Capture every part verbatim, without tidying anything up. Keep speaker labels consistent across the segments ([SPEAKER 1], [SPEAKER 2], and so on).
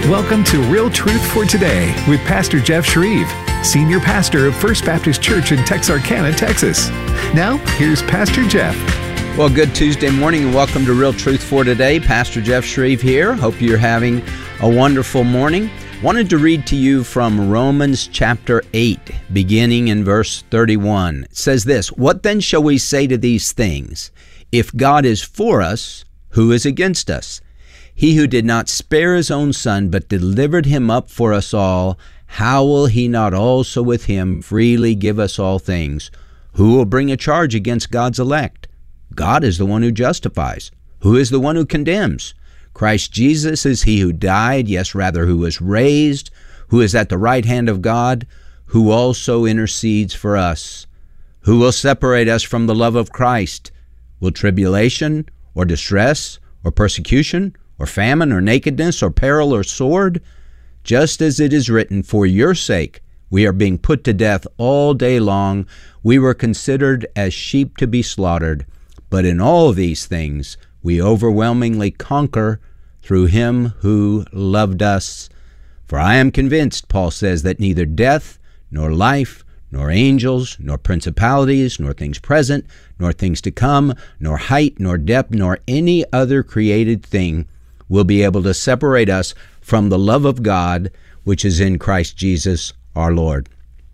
[SPEAKER 1] Welcome to Real Truth for Today with Pastor Jeff Shreve, Senior Pastor of First Baptist Church in Texarkana, Texas. Now, here's Pastor Jeff.
[SPEAKER 2] Well, good Tuesday morning and welcome to Real Truth for Today. Pastor Jeff Shreve here. Hope you're having a wonderful morning. Wanted to read to you from Romans chapter eight, beginning in verse thirty-one. It says this, "What then shall we say to these things? If God is for us, who is against us? He who did not spare his own son, but delivered him up for us all, how will he not also with him freely give us all things? Who will bring a charge against God's elect? God is the one who justifies. Who is the one who condemns? Christ Jesus is he who died, yes, rather, who was raised, who is at the right hand of God, who also intercedes for us. Who will separate us from the love of Christ? Will tribulation, or distress, or persecution, or famine, or nakedness, or peril, or sword? Just as it is written, for your sake we are being put to death all day long. We were considered as sheep to be slaughtered. But in all these things we overwhelmingly conquer through him who loved us. For I am convinced," Paul says, "that neither death, nor life, nor angels, nor principalities, nor things present, nor things to come, nor height, nor depth, nor any other created thing will be able to separate us from the love of God, which is in Christ Jesus our Lord."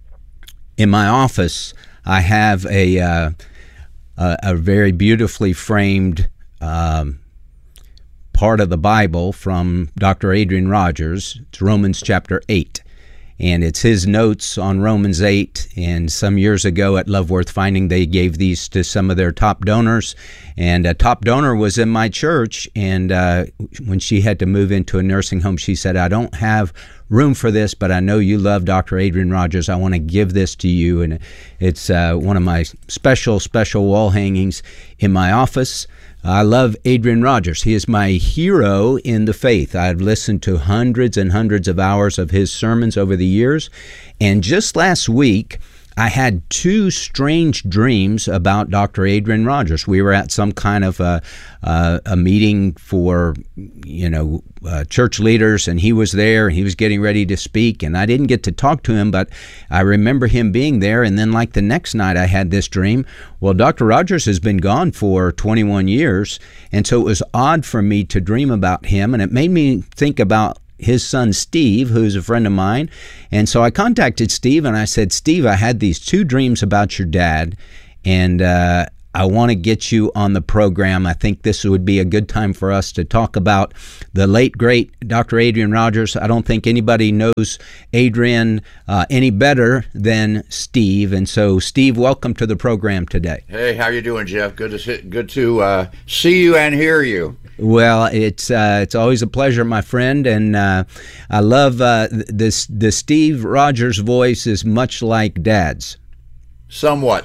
[SPEAKER 2] In my office, I have a uh, a, a very beautifully framed um, part of the Bible from Doctor Adrian Rogers. It's Romans chapter eight. And it's his notes on Romans eight. And some years ago at Love Worth Finding, they gave these to some of their top donors. And a top donor was in my church. And uh, when she had to move into a nursing home, she said, "I don't have room for this, but I know you love Doctor Adrian Rogers. I want to give this to you." And it's uh, one of my special, special wall hangings in my office. I love Adrian Rogers. He is my hero in the faith. I've listened to hundreds and hundreds of hours of his sermons over the years. And just last week, I had two strange dreams about Doctor Adrian Rogers. We were at some kind of a, uh, a meeting for, you know, uh, church leaders, and he was there, and he was getting ready to speak, and I didn't get to talk to him, but I remember him being there, and then like the next night I had this dream. Well, Doctor Rogers has been gone for twenty-one years, and so it was odd for me to dream about him, and it made me think about his son, Steve, who's a friend of mine. And so I contacted Steve and I said, "Steve, I had these two dreams about your dad, and uh, I want to get you on the program. I think this would be a good time for us to talk about the late, great Doctor Adrian Rogers. I don't think anybody knows Adrian uh, any better than Steve." And so, Steve, welcome to the program today.
[SPEAKER 3] Hey, how you doing, Jeff? Good to see, good to uh, see you and hear you.
[SPEAKER 2] Well, it's uh, it's always a pleasure, my friend, and uh, I love uh, this. The Steve Rogers voice is much like Dad's.
[SPEAKER 3] Somewhat.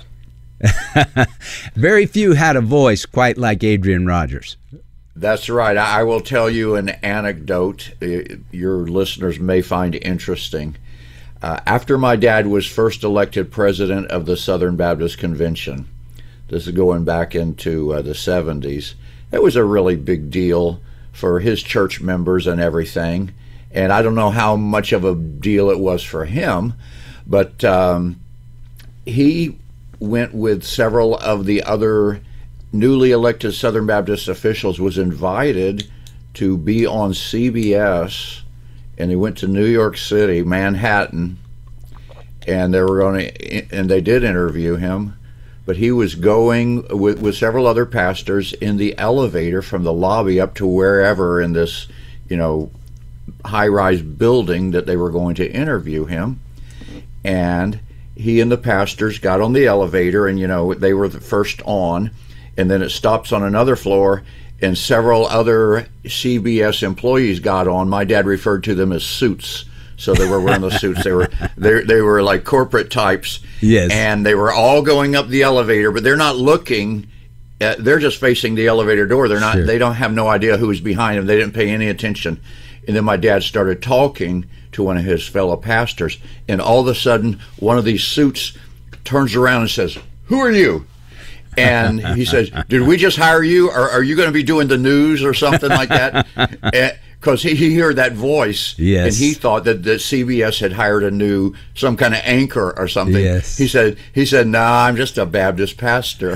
[SPEAKER 2] Very few had a voice quite like Adrian Rogers.
[SPEAKER 3] That's right. I will tell you an anecdote your listeners may find interesting. Uh, after my dad was first elected president of the Southern Baptist Convention, this is going back into uh, the seventies, it was a really big deal for his church members and everything. And I don't know how much of a deal it was for him, but um, he went with several of the other newly elected Southern Baptist officials, was invited to be on C B S, and he went to New York City, Manhattan, and they were going to, and they did interview him. But he was going with, with several other pastors in the elevator from the lobby up to wherever in this, you know, high-rise building that they were going to interview him. And he and the pastors got on the elevator, and, you know, they were the first on, and then it stops on another floor, and several other C B S employees got on. My dad referred to them as suits. So they were wearing those suits. They were they they were like corporate types.
[SPEAKER 2] Yes.
[SPEAKER 3] And they were all going up the elevator, but they're not looking. At, they're just facing the elevator door. They're not. Sure. They don't have no idea who's behind them. They didn't pay any attention. And then my dad started talking to one of his fellow pastors, and all of a sudden, one of these suits turns around and says, "Who are you?" And he says, "Did we just hire you? Or are you going to be doing the news or something like that?" And, because he, he heard that voice,
[SPEAKER 2] yes.
[SPEAKER 3] and he thought that, that C B S had hired a new, some kind of anchor or something.
[SPEAKER 2] Yes.
[SPEAKER 3] He said, he said, nah, I'm just a Baptist pastor.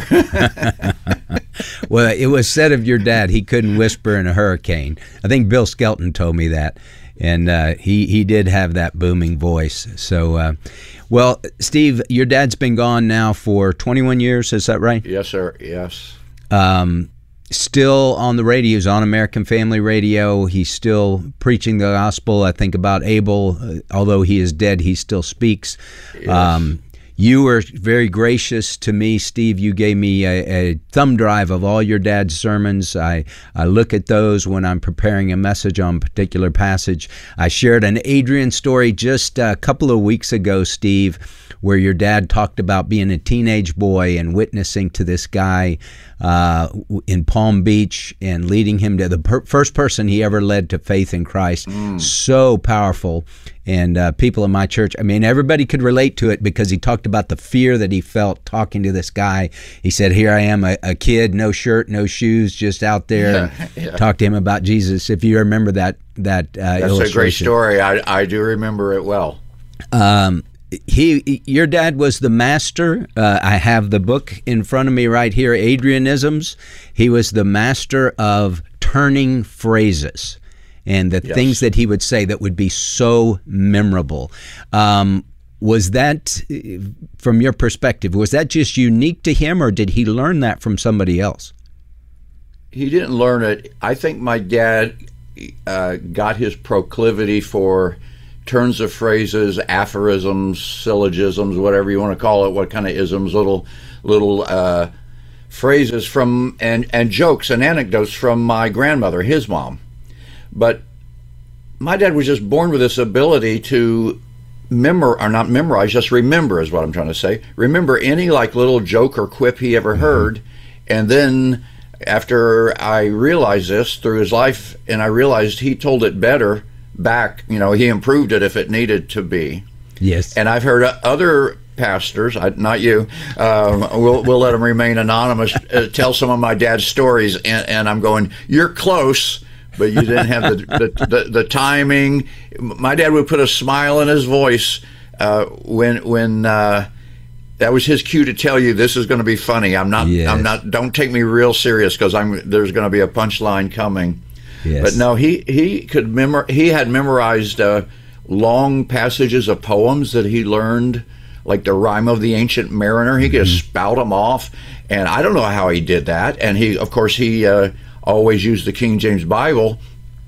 [SPEAKER 2] Well, it was said of your dad, he couldn't whisper in a hurricane. I think Bill Skelton told me that. And uh, he, he did have that booming voice. So, uh, well, Steve, your dad's been gone now for twenty-one years. Is that right?
[SPEAKER 3] Yes, sir. Yes.
[SPEAKER 2] Um, still on the radio. He's on American Family Radio. He's still preaching the gospel. I think about Abel. Uh, although he is dead, he still speaks.
[SPEAKER 3] Yes.
[SPEAKER 2] Um, you were very gracious to me, Steve. You gave me a, a thumb drive of all your dad's sermons. I, I look at those when I'm preparing a message on a particular passage. I shared an Adrian story just a couple of weeks ago, Steve, where your dad talked about being a teenage boy and witnessing to this guy uh, in Palm Beach and leading him to the per- first person he ever led to faith in Christ. Mm. So powerful. And uh, people in my church, I mean, everybody could relate to it because he talked about the fear that he felt talking to this guy. He said, here I am, a, a kid, no shirt, no shoes, just out there.
[SPEAKER 3] Yeah, yeah.
[SPEAKER 2] Talk to him about Jesus. If you remember that that uh,
[SPEAKER 3] That's
[SPEAKER 2] illustration.
[SPEAKER 3] a great story. I, I do remember it well.
[SPEAKER 2] Um, he, your dad was the master. Uh, I have the book in front of me right here, Adrianisms. He was the master of turning phrases and the
[SPEAKER 3] yes.
[SPEAKER 2] things that he would say that would be so memorable. Um, was that, from your perspective, was that just unique to him, or did he learn that from somebody else?
[SPEAKER 3] He didn't learn it. I think my dad uh, got his proclivity for turns of phrases, aphorisms, syllogisms, whatever you want to call it, what kind of isms, little little uh, phrases from and, and jokes and anecdotes from my grandmother, his mom. But my dad was just born with this ability to memor or not memorize, just remember is what I'm trying to say. Remember any like little joke or quip he ever heard, and then after I realized this through his life, and I realized he told it better back, you know, he improved it if it needed to be.
[SPEAKER 2] Yes.
[SPEAKER 3] And I've heard other pastors, I, not you, um, we'll, we'll let them remain anonymous, uh, tell some of my dad's stories, and, and I'm going, you're close, but you didn't have the, the, the, the timing. My dad would put a smile in his voice uh, when when uh, that was his cue to tell you this is going to be funny. I'm not.
[SPEAKER 2] Yes.
[SPEAKER 3] I'm not. Don't take me real serious because I'm. There's going to be a punchline coming.
[SPEAKER 2] Yes.
[SPEAKER 3] But no, he he could memor. He had memorized uh, long passages of poems that he learned, like the Rime of the Ancient Mariner. He mm-hmm. could just spout them off, and I don't know how he did that. And he, of course, he. Uh, always used the King James Bible.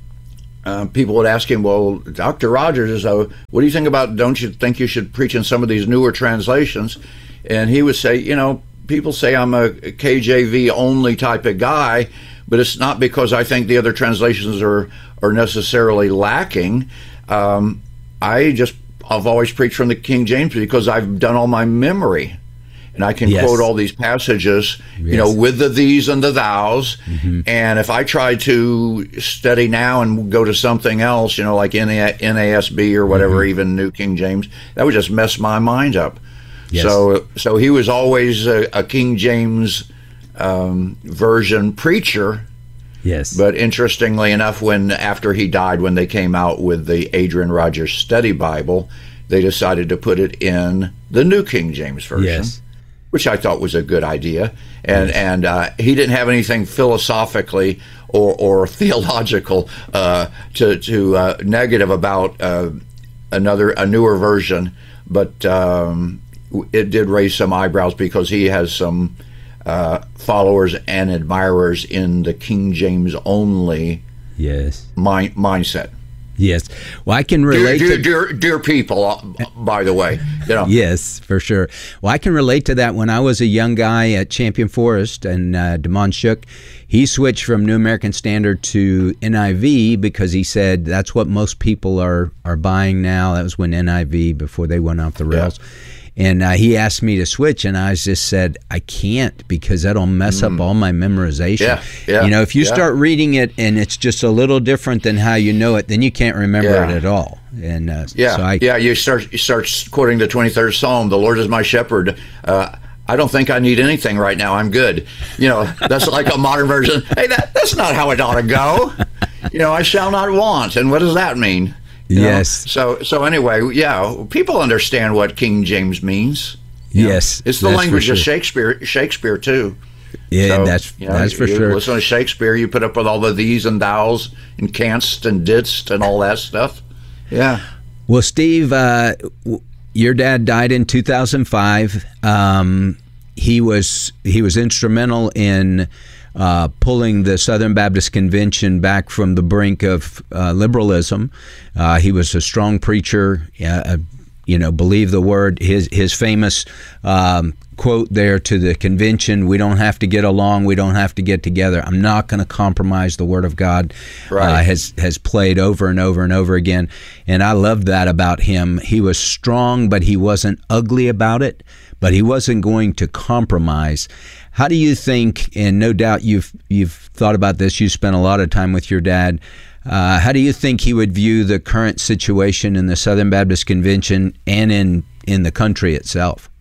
[SPEAKER 3] Uh, people would ask him, well, Doctor Rogers, uh, what do you think about, don't you think you should preach in some of these newer translations? And he would say, you know, people say I'm a K J V only type of guy, but it's not because I think the other translations are, are necessarily lacking. Um, I just, I've always preached from the King James because I've done all my memory. And I can yes. quote all these passages, yes. you know, with the these and the thous. Mm-hmm. And if I try to study now and go to something else, you know, like N A S B or whatever, mm-hmm. even New King James, that would just mess my mind up. Yes. So so he was always a, a King James um, version preacher.
[SPEAKER 2] Yes.
[SPEAKER 3] But interestingly enough, when after he died, when they came out with the Adrian Rogers Study Bible, they decided to put it in the New King James Version.
[SPEAKER 2] Yes.
[SPEAKER 3] Which I thought was a good idea, and
[SPEAKER 2] yes.
[SPEAKER 3] and uh, he didn't have anything philosophically or or theological uh, to to uh, negative about uh, another a newer version, but um, it did raise some eyebrows because he has some uh, followers and admirers in the King James only
[SPEAKER 2] yes
[SPEAKER 3] mind, mindset.
[SPEAKER 2] Yes. Well, I can relate
[SPEAKER 3] dear,
[SPEAKER 2] to...
[SPEAKER 3] Dear, dear, dear people, by the way. You know.
[SPEAKER 2] Yes, for sure. Well, I can relate to that. When I was a young guy at Champion Forest and uh, Damon Shook, he switched from New American Standard to N I V because he said that's what most people are, are buying now. That was when N I V, before they went off the rails. Yeah. And uh, he asked me to switch, and I just said, I can't, because that'll mess mm. up all my memorization.
[SPEAKER 3] Yeah, yeah,
[SPEAKER 2] you know, if you
[SPEAKER 3] yeah.
[SPEAKER 2] start reading it and it's just a little different than how you know it, then you can't remember
[SPEAKER 3] yeah.
[SPEAKER 2] it at all. And uh,
[SPEAKER 3] yeah,
[SPEAKER 2] so I,
[SPEAKER 3] yeah, you start you start quoting the twenty-third Psalm, the Lord is my shepherd. Uh, I don't think I need anything right now. I'm good. You know, that's like a modern version. Hey, that that's not how it ought to go. you know, I shall not want. And what does that mean? You
[SPEAKER 2] yes.
[SPEAKER 3] Know? So, so anyway, yeah, people understand what King James means.
[SPEAKER 2] Yes.
[SPEAKER 3] Know? It's the language sure. of Shakespeare, Shakespeare too.
[SPEAKER 2] Yeah, so, that's you know, that's for
[SPEAKER 3] you
[SPEAKER 2] sure.
[SPEAKER 3] Listen to Shakespeare, you put up with all the these and thous and canst and didst and all that stuff. Yeah.
[SPEAKER 2] Well, Steve, uh, your dad died in two thousand five. Um, he was he was instrumental in uh, pulling the Southern Baptist Convention back from the brink of uh, liberalism. Uh, he was a strong preacher. Uh, you know, believe the word. His his famous um, quote there to the convention: "We don't have to get along. We don't have to get together. I'm not going to compromise the Word of God."
[SPEAKER 3] Right.
[SPEAKER 2] Uh, has has played over and over and over again, and I loved that about him. He was strong, but he wasn't ugly about it. But he wasn't going to compromise. How do you think? And no doubt you've you've thought about this. You spent a lot of time with your dad. Uh, how do you think he would view the current situation in the Southern Baptist Convention and in, in the country itself?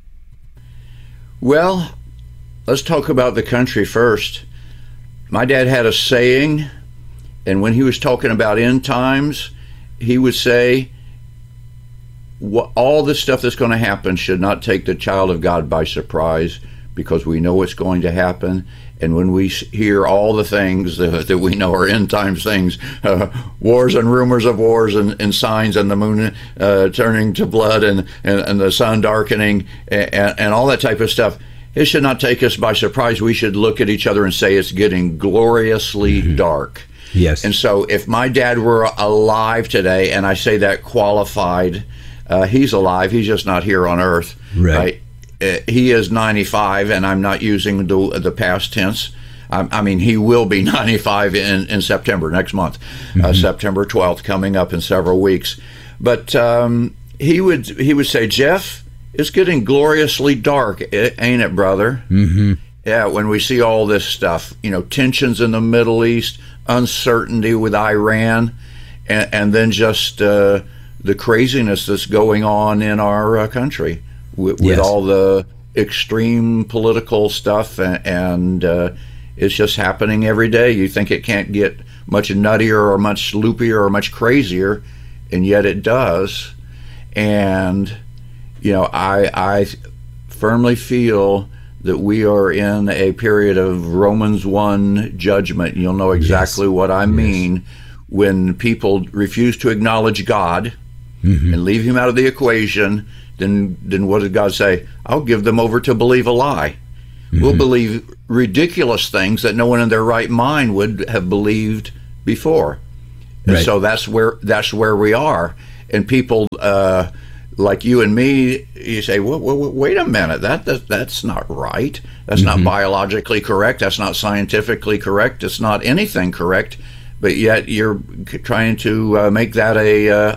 [SPEAKER 3] Well, let's talk about the country first. My dad had a saying, and when he was talking about end times, he would say, all the stuff that's going to happen should not take the child of God by surprise, because we know what's going to happen. And when we hear all the things that, that we know are end times things, uh, wars and rumors of wars and, and signs, and the moon uh, turning to blood, and, and, and the sun darkening, and, and all that type of stuff, it should not take us by surprise. We should look at each other and say it's getting gloriously mm-hmm. dark.
[SPEAKER 2] Yes.
[SPEAKER 3] And so if my dad were alive today, and I say that qualified, uh, he's alive, he's just not here on earth.
[SPEAKER 2] Right.
[SPEAKER 3] right? He is ninety-five, and I'm not using the, the past tense. I, I mean, he will be ninety-five in, in September, next month, mm-hmm. uh, September twelfth, coming up in several weeks. But um, he would he would say, "Jeff, it's getting gloriously dark, ain't it, brother?"
[SPEAKER 2] Mm-hmm.
[SPEAKER 3] Yeah, when we see all this stuff, you know, tensions in the Middle East, uncertainty with Iran, and, and then just uh, the craziness that's going on in our uh, country. With, with
[SPEAKER 2] yes.
[SPEAKER 3] all the extreme political stuff, and, and uh, it's just happening every day. You think it can't get much nuttier or much loopier or much crazier, and yet it does. And you know, I I firmly feel that we are in a period of Romans one judgment. You'll know exactly yes. what I mean yes. when people refuse to acknowledge God mm-hmm. and leave Him out of the equation. Then, then what did God say? I'll give them over to believe a lie. Mm-hmm. We'll believe ridiculous things that no one in their right mind would have believed before. And
[SPEAKER 2] right.
[SPEAKER 3] so that's where that's where we are. And people uh, like you and me, you say, well, well, wait a minute, that, that that's not right. That's mm-hmm. not biologically correct. That's not scientifically correct. It's not anything correct. But yet you're trying to uh, make that a uh,